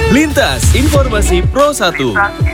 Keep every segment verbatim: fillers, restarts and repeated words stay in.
Lintas Informasi Pro satu.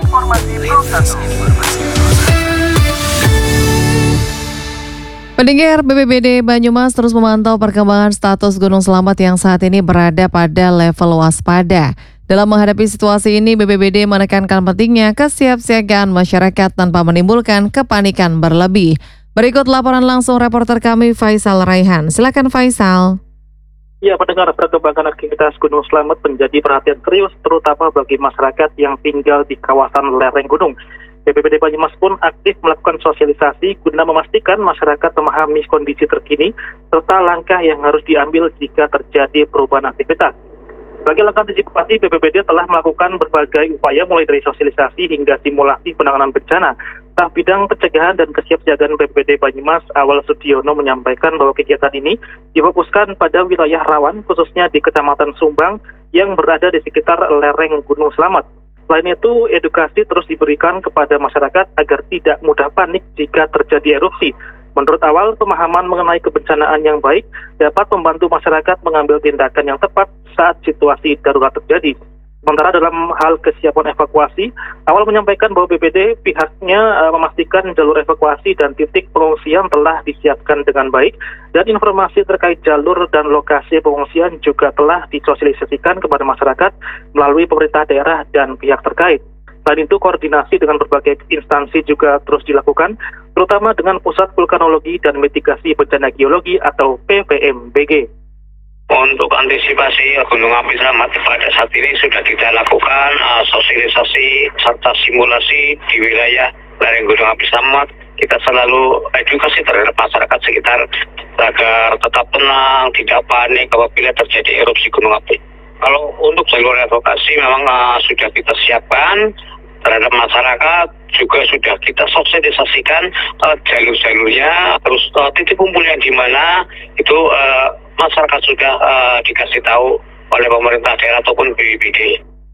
Pendengar B P B D Banyumas terus memantau perkembangan status Gunung Slamet yang saat ini berada pada level waspada. Dalam menghadapi situasi ini, B P B D menekankan pentingnya kesiapsiagaan masyarakat tanpa menimbulkan kepanikan berlebih. Berikut laporan langsung reporter kami Faisal Raihan. Silakan Faisal. Ya, pendengar, perkembangan aktivitas Gunung Slamet menjadi perhatian serius terutama bagi masyarakat yang tinggal di kawasan lereng gunung. B P B D Banyumas pun aktif melakukan sosialisasi guna memastikan masyarakat memahami kondisi terkini serta langkah yang harus diambil jika terjadi perubahan aktivitas. Sebagai langkah antisipasi, B P B D telah melakukan berbagai upaya mulai dari sosialisasi hingga simulasi penanganan bencana. Staf Bidang Pencegahan dan Kesiapsiagaan B P B D Banyumas Awal Sudiono menyampaikan bahwa kegiatan ini difokuskan pada wilayah rawan khususnya di Kecamatan Sumbang yang berada di sekitar lereng Gunung Slamet. Selain itu, edukasi terus diberikan kepada masyarakat agar tidak mudah panik jika terjadi erupsi. Menurut Awal, pemahaman mengenai kebencanaan yang baik dapat membantu masyarakat mengambil tindakan yang tepat saat situasi darurat terjadi. Sementara dalam hal kesiapan evakuasi, Awal menyampaikan bahwa B P D pihaknya uh, memastikan jalur evakuasi dan titik pengungsian telah disiapkan dengan baik dan informasi terkait jalur dan lokasi pengungsian juga telah disosialisasikan kepada masyarakat melalui pemerintah daerah dan pihak terkait. Selain itu, koordinasi dengan berbagai instansi juga terus dilakukan, terutama dengan Pusat Vulkanologi dan Mitigasi Bencana Geologi atau P V M B G. Untuk antisipasi Gunung Api Slamet pada saat ini sudah kita lakukan uh, sosialisasi serta simulasi di wilayah lereng Gunung Api Slamet. Kita selalu edukasi terhadap masyarakat sekitar agar tetap tenang, tidak panik apabila terjadi erupsi gunung api. Kalau untuk jalur evakuasi memang uh, sudah kita siapkan terhadap masyarakat, juga sudah kita sosialisasikan uh, jalur-jalurnya, terus uh, titik kumpulnya di mana itu uh, masyarakat sudah uh, dikasih tahu oleh pemerintah daerah ataupun B P B D.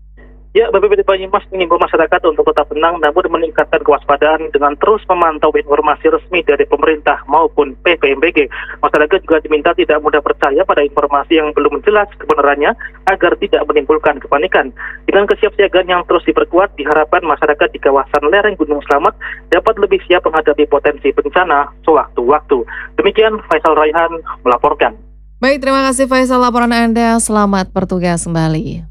Ya, B P B D Banyumas mengimbau masyarakat untuk tetap tenang namun meningkatkan kewaspadaan dengan terus memantau informasi resmi dari pemerintah maupun P V M B G. Masyarakat juga diminta tidak mudah percaya pada informasi yang belum jelas kebenarannya agar tidak menimbulkan kepanikan. Dengan kesiapsiagaan yang terus diperkuat, diharapkan masyarakat di kawasan lereng Gunung Slamet dapat lebih siap menghadapi potensi bencana sewaktu-waktu. Demikian Faisal Raihan melaporkan. Baik, terima kasih Faisal laporan Anda. Selamat bertugas kembali.